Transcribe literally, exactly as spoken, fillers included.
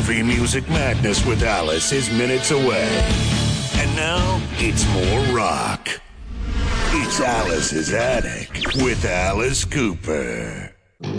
Heavy Music Madness with Alice is minutes away. And now, it's more rock. It's Alice's Attic with Alice Cooper.